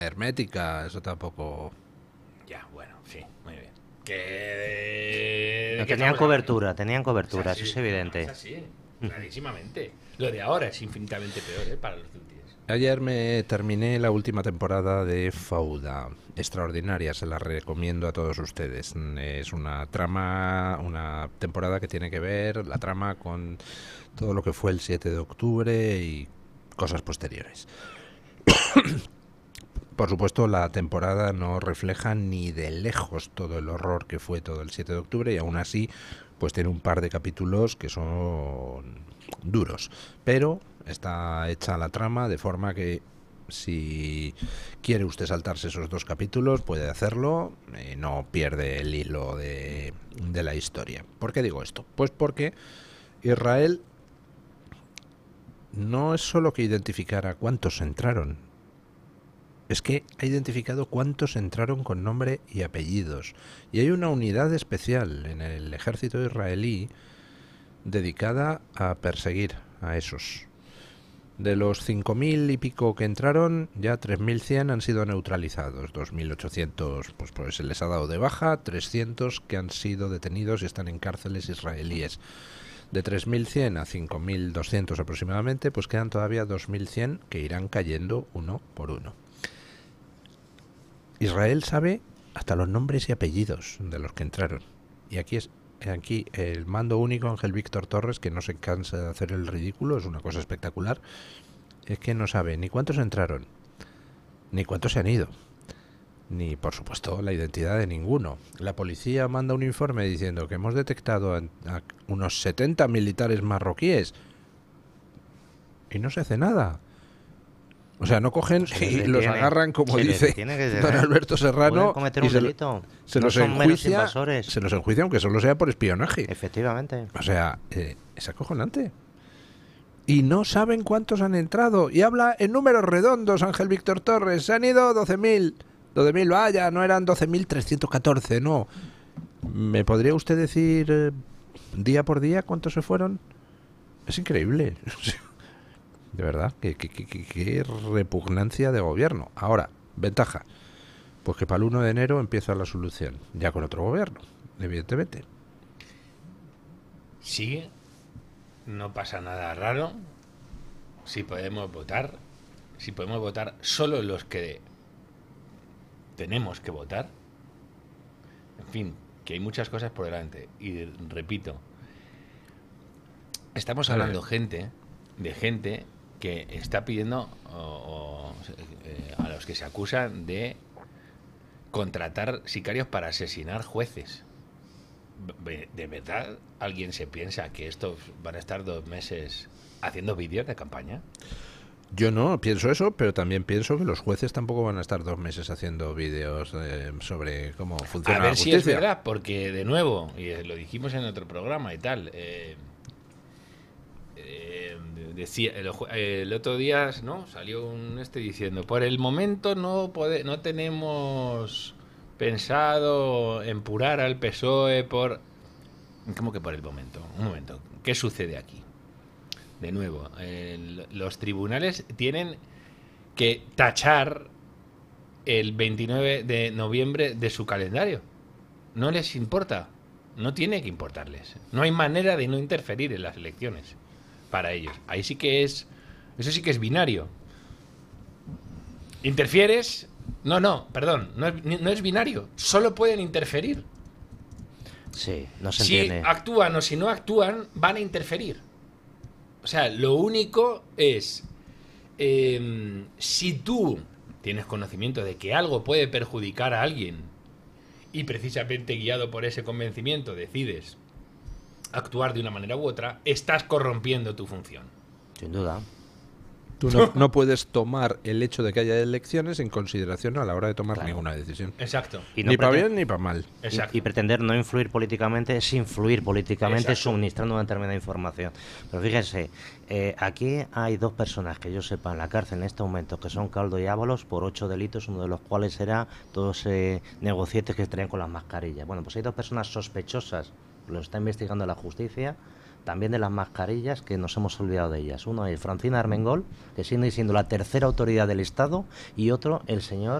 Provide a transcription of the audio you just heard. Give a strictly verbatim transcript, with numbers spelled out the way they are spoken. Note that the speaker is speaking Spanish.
hermética, eso tampoco... Ya, bueno, sí, muy bien. Que... No, que tenían estamos cobertura, hablando. tenían cobertura, Es eso así, es evidente. Es así, clarísimamente. Lo de ahora es infinitamente peor, ¿eh? Para los últimos. Ayer me terminé la última temporada de Fauda. Extraordinaria, se la recomiendo a todos ustedes. Es una trama, una temporada que tiene que ver la trama con todo lo que fue el siete de octubre y cosas posteriores. Por supuesto, la temporada no refleja ni de lejos todo el horror que fue todo el siete de octubre y aún así pues tiene un par de capítulos que son duros. Pero está hecha la trama de forma que si quiere usted saltarse esos dos capítulos puede hacerlo, eh, no pierde el hilo de, de la historia. ¿Por qué digo esto? Pues porque Israel no es solo que identificara cuántos entraron, es que ha identificado cuántos entraron con nombre y apellidos. Y hay una unidad especial en el ejército israelí dedicada a perseguir a esos. De los cinco mil y pico que entraron, ya tres mil cien han sido neutralizados. dos mil ochocientos pues, pues se les ha dado de baja, trescientos que han sido detenidos y están en cárceles israelíes. De tres mil cien a cinco mil doscientos aproximadamente, pues quedan todavía dos mil cien que irán cayendo uno por uno. Israel sabe hasta los nombres y apellidos de los que entraron. Y aquí es aquí el mando único Ángel Víctor Torres, que no se cansa de hacer el ridículo, es una cosa espectacular, es que no sabe ni cuántos entraron, ni cuántos se han ido, ni por supuesto la identidad de ninguno. La policía manda un informe diciendo que hemos detectado a, a unos setenta militares marroquíes y no se hace nada. O sea, no cogen Pues y los agarran, como dice don Alberto Serrano, cometer y un se, delito. se No los son meros enjuicia, invasores. se los enjuicia aunque solo sea por espionaje. Efectivamente. O sea, eh, es acojonante. Y no saben cuántos han entrado. Y habla en números redondos, Ángel Víctor Torres. Se han ido doce mil. doce mil, vaya, no eran doce mil trescientos catorce, no. ¿Me podría usted decir eh, día por día cuántos se fueron? Es increíble. De verdad, qué, qué, qué, qué repugnancia de gobierno. Ahora, ventaja, pues que para el uno de enero empieza la solución, ya con otro gobierno, evidentemente. Sigue, no pasa nada raro, si podemos votar, si podemos votar solo los que tenemos que votar. En fin, que hay muchas cosas por delante. Y repito, estamos hablando gente, de gente que está pidiendo o, o, eh, a los que se acusan de contratar sicarios para asesinar jueces. ¿De verdad alguien se piensa que estos van a estar dos meses haciendo vídeos de campaña? Yo no pienso eso, pero también pienso que los jueces tampoco van a estar dos meses haciendo vídeos eh, sobre cómo funciona a ver la justicia. Si es verdad, porque de nuevo, y lo dijimos en otro programa y tal, eh, eh, decía el, el otro día, ¿no? Salió un este diciendo, por el momento no pode, no tenemos pensado empurar al P S O E por... ¿Cómo que por el momento? Un momento, ¿qué sucede aquí? De nuevo, el, los tribunales tienen que tachar el veintinueve de noviembre de su calendario. No les importa, no tiene que importarles. No hay manera de no interferir en las elecciones para ellos. Ahí sí que es, eso sí que es binario. ¿Interfieres? No, no, perdón, no es, no es binario. Solo pueden interferir. Sí, no se si entiende. Si actúan o si no actúan, van a interferir. O sea, lo único es, eh, si tú tienes conocimiento de que algo puede perjudicar a alguien y precisamente guiado por ese convencimiento decides actuar de una manera u otra, estás corrompiendo tu función. Sin duda. Tú no, no puedes tomar el hecho de que haya elecciones en consideración a la hora de tomar claro. ninguna decisión. Exacto. Y no ni para bien ni para mal. Exacto. Y, y pretender no influir políticamente es influir políticamente. Exacto. Suministrando una determinada información. Pero fíjense, eh, aquí hay dos personas que yo sepa en la cárcel en este momento que son Caldo y Ábalos por ocho delitos, uno de los cuales era todos eh, negocietes que estarían con las mascarillas. Bueno, pues hay dos personas sospechosas, lo está investigando la justicia, también de las mascarillas, que nos hemos olvidado de ellas. Uno es Francina Armengol, que sigue siendo la tercera autoridad del Estado, y otro, el señor